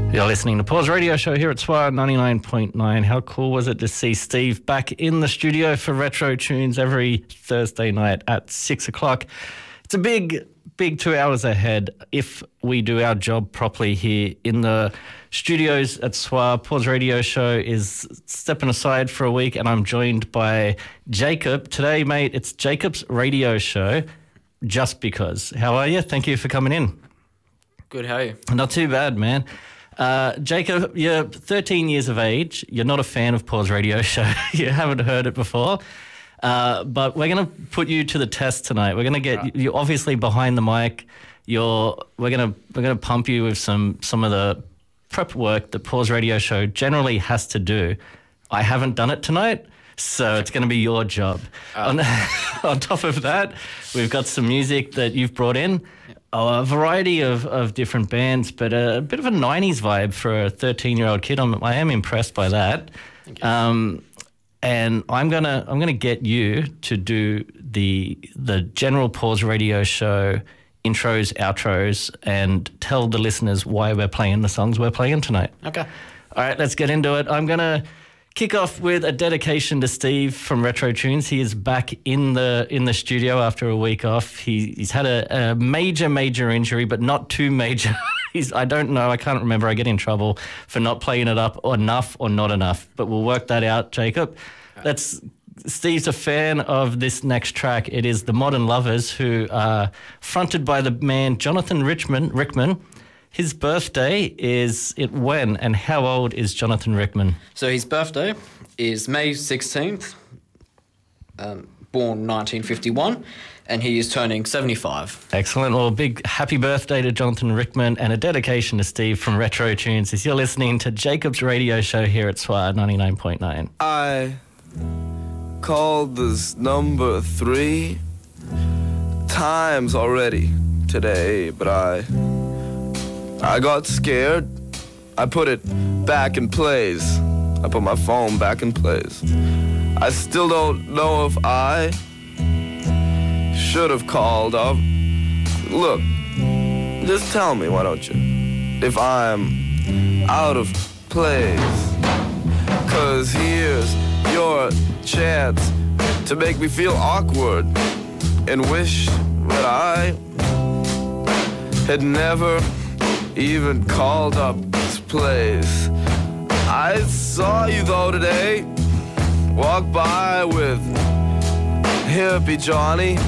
You're listening to Paul's radio show here at SWR 99.9. How cool was it to see Steve back in the studio for Retro Tunes every Thursday night at 6 o'clock? It's a big 2 hours ahead if we do our job properly here in the studios at SWR. Paul's radio show is stepping aside for a week and I'm joined by Jacob. Today, mate, it's Jacob's radio show just because. How are you? Thank you for coming in. Good, how are you? Not too bad, man. Jacob, you're 13 years of age. You're not a fan of Paul's radio show. You haven't heard it before. But we're going to put you to the test tonight. We're going to get you obviously behind the mic. We're going to pump you with some of the prep work that Paul's radio show generally has to do. I haven't done it tonight, so it's going to be your job. On top of that, we've got some music that you've brought in. A variety of different bands, but a bit of a 90s vibe for a 13-year-old kid. I am impressed by that. Thank you. And I'm gonna get you to do the general Paul's radio show intros, outros, and tell the listeners why we're playing the songs we're playing tonight. Okay. All right, let's get into it. I'm gonna kick off with a dedication to Steve from Retro Tunes. He is back in the studio after a week off. He's had a major injury, but not too major. I don't know. I can't remember. I get in trouble for not playing it up enough or not enough. But we'll work that out, Jacob. Okay. Steve's a fan of this next track. It is The Modern Lovers, who are fronted by the man Jonathan Rickman. His birthday is when and how old is Jonathan Rickman? So his birthday is May 16th, born 1951, and he is turning 75. Excellent. Well, a big happy birthday to Jonathan Rickman and a dedication to Steve from Retro Tunes as you're listening to Jacob's radio show here at SWR 99.9. I called this number 3 times already today, but I got scared. I put it back in place. I put my phone back in place. I still don't know if I should have called up. Look, just tell me, why don't you, if I'm out of place. 'Cause here's your chance to make me feel awkward and wish that I had never even called up this place. I saw you though today, walk by with hippie Johnny.